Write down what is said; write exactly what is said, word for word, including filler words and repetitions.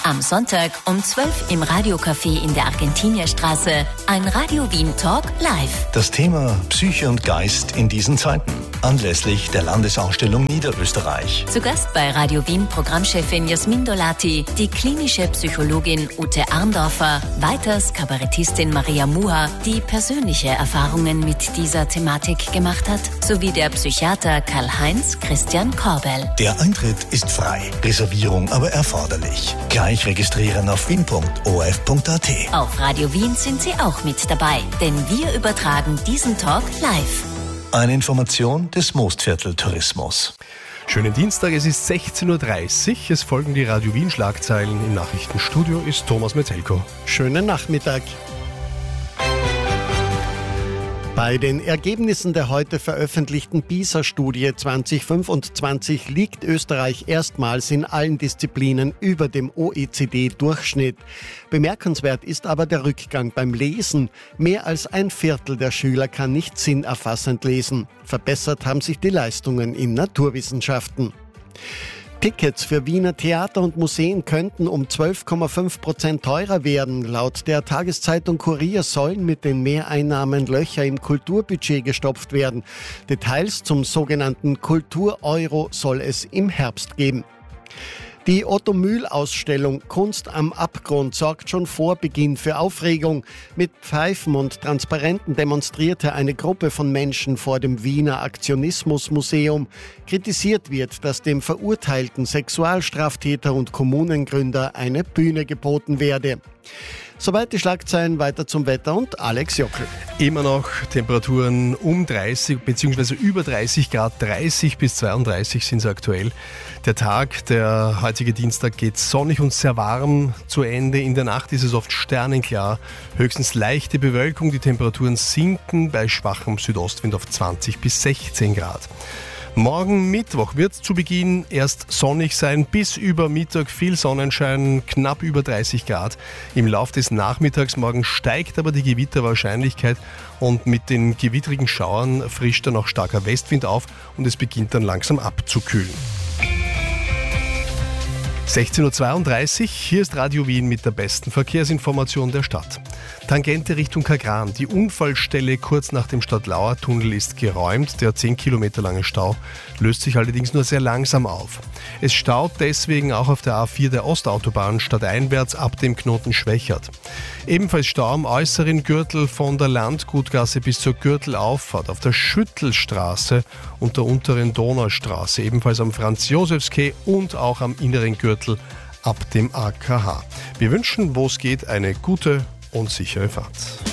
Am Sonntag um zwölf im Radiocafé in der Argentinierstraße. Ein Radio Wien Talk live. Das Thema Psyche und Geist in diesen Zeiten. Anlässlich der Landesausstellung Niederösterreich. Zu Gast bei Radio Wien Programmchefin Jasmin Dolati, die klinische Psychologin Ute Arndorfer, weiters Kabarettistin Maria Muha, die persönliche Erfahrungen mit dieser Thematik gemacht hat, sowie der Psychiater Karl-Heinz Christian Korbel. Der Eintritt ist frei, Reservierung aber erforderlich. Gleich registrieren auf wien punkt o f punkt a t. Auf Radio Wien sind Sie auch mit dabei, denn wir übertragen diesen Talk live. Eine Information des Mostviertel Tourismus. Schönen Dienstag, es ist sechzehn Uhr dreißig. Es folgen die Radio Wien Schlagzeilen. Im Nachrichtenstudio ist Thomas Metzelko. Schönen Nachmittag. Bei den Ergebnissen der heute veröffentlichten PISA-Studie zwanzig fünfundzwanzig liegt Österreich erstmals in allen Disziplinen über dem O E C D-Durchschnitt. Bemerkenswert ist aber der Rückgang beim Lesen. Mehr als ein Viertel der Schüler kann nicht sinnerfassend lesen. Verbessert haben sich die Leistungen in Naturwissenschaften. Tickets für Wiener Theater und Museen könnten um zwölf Komma fünf Prozent teurer werden. Laut der Tageszeitung Kurier sollen mit den Mehreinnahmen Löcher im Kulturbudget gestopft werden. Details zum sogenannten Kultur-Euro soll es im Herbst geben. Die Otto-Mühl-Ausstellung Kunst am Abgrund sorgt schon vor Beginn für Aufregung. Mit Pfeifen und Transparenten demonstrierte eine Gruppe von Menschen vor dem Wiener Aktionismus-Museum. Kritisiert wird, dass dem verurteilten Sexualstraftäter und Kommunengründer eine Bühne geboten werde. Soweit die Schlagzeilen, weiter zum Wetter und Alex Jockel. Immer noch Temperaturen um dreißig bzw. über dreißig Grad, dreißig bis zweiunddreißig sind es aktuell. Der Tag, der heutige Dienstag, geht sonnig und sehr warm zu Ende. In der Nacht ist es oft sternenklar, höchstens leichte Bewölkung. Die Temperaturen sinken bei schwachem Südostwind auf zwanzig bis sechzehn Grad. Morgen Mittwoch wird es zu Beginn erst sonnig sein, bis über Mittag viel Sonnenschein, knapp über dreißig Grad. Im Lauf des Nachmittags morgen steigt aber die Gewitterwahrscheinlichkeit und mit den gewittrigen Schauern frischt dann auch starker Westwind auf und es beginnt dann langsam abzukühlen. sechzehn Uhr zweiunddreißig, hier ist Radio Wien mit der besten Verkehrsinformation der Stadt. Tangente Richtung Kagran. Die Unfallstelle kurz nach dem Stadtlauer-Tunnel ist geräumt. Der zehn Kilometer lange Stau löst sich allerdings nur sehr langsam auf. Es staut deswegen auch auf der A vier der Ostautobahn stadteinwärts ab dem Knoten Schwächert. Ebenfalls Stau am äußeren Gürtel von der Landgutgasse bis zur Gürtelauffahrt, auf der Schüttelstraße und der unteren Donaustraße, ebenfalls am Franz-Josefs-Quai und auch am inneren Gürtel ab dem A K H. Wir wünschen, wo es geht, eine gute und sichere Fahrt.